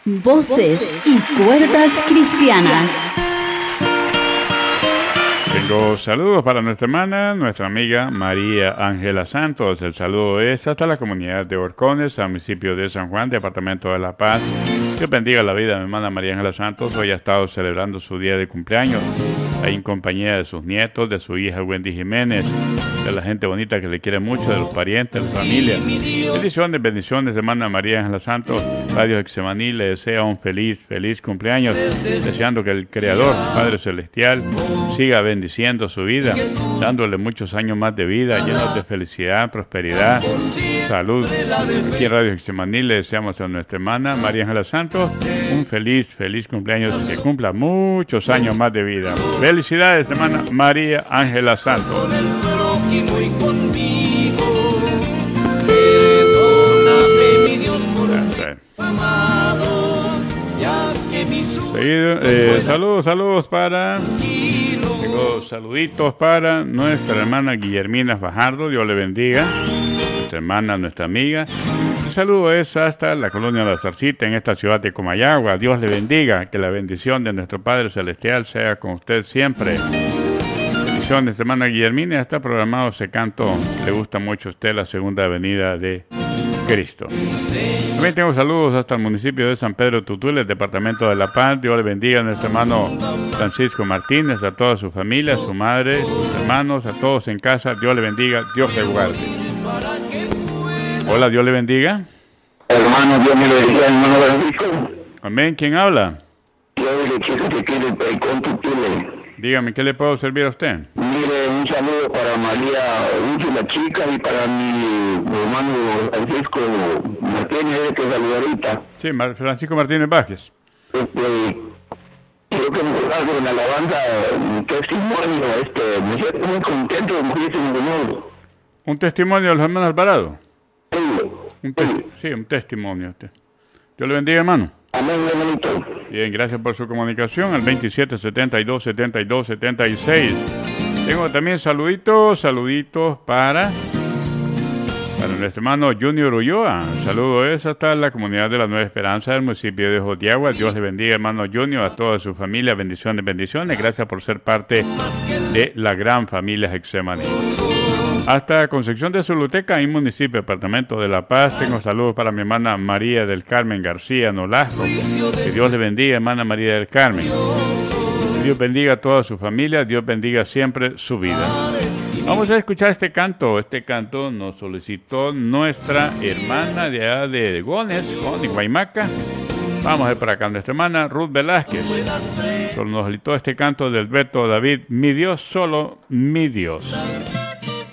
Voces y cuerdas cristianas. Tengo saludos para nuestra hermana, nuestra amiga María Ángela Santos. El saludo es hasta la comunidad de Horcones, al municipio de San Juan, departamento de La Paz. Dios bendiga la vida de mi hermana María Ángela Santos. Hoy ha estado celebrando su día de cumpleaños, ahí en compañía de sus nietos, de su hija Wendy Jiménez, de la gente bonita que le quiere mucho, de los parientes, de la familia. Bendiciones, hermana María Ángela Santos. Radio Getsemaní le desea un feliz cumpleaños, deseando que el Creador, Padre Celestial, siga bendiciendo su vida, dándole muchos años más de vida, llenos de felicidad, prosperidad, salud. Aquí en Radio Getsemaní le deseamos a nuestra hermana María Ángela Santos un feliz cumpleaños, que cumpla muchos años más de vida. Felicidades, hermana María Ángela Santos. Saludos para... Tengo saluditos para nuestra hermana Guillermina Fajardo, Dios le bendiga. Nuestra hermana, nuestra amiga. El saludo es hasta la colonia La Zarcita, en esta ciudad de Comayagua. Dios le bendiga, que la bendición de nuestro Padre Celestial sea con usted siempre. Bendiciones, hermana Guillermina. Está programado ese canto. Le gusta mucho a usted la segunda venida de Cristo. También tengo saludos hasta el municipio de San Pedro Tutules, departamento de La Paz. Dios le bendiga a nuestro hermano Francisco Martínez, a toda su familia, su madre, sus hermanos, a todos en casa. Dios le bendiga, Dios le guarde. Hola, Dios le bendiga. Hermano, Dios me lo bendiga, hermano Francisco. Amén, ¿quién habla? Yo de Chico te quiero con Tutules. Dígame, ¿qué le puedo servir a usted? Mire, un saludo para María Úrsula Chica y para mi hermano Francisco Martínez, que saludó ahorita. Sí, Francisco Martínez Vázquez. Quiero que me haga una alabanza, un testimonio, me siento muy contento, muchísimo honor. ¿Un testimonio de los hermanos Alvarado? Sí. Un testimonio. Dios le bendiga, hermano. Amén, hermanito. Bien, gracias por su comunicación al 2772-7276. Tengo también saluditos para nuestro hermano Junior Ulloa. Un saludo es hasta la comunidad de la Nueva Esperanza del municipio de Jodiagua. Dios le bendiga, hermano Junior, a toda su familia. Bendiciones. Gracias por ser parte de la gran familia Getsemaní. Hasta Concepción de Zuluteca, en municipio, departamento de La Paz. Tengo saludos para mi hermana María del Carmen García Nolasco. Que Dios le bendiga, hermana María del Carmen. Que Dios bendiga a toda su familia. Dios bendiga siempre su vida. Vamos a escuchar este canto. Este canto nos solicitó nuestra hermana de allá de Gones, de Guaymaca. Vamos a ver para acá, nuestra hermana Ruth Velázquez. Nos solicitó este canto del Beto David, mi Dios, solo mi Dios.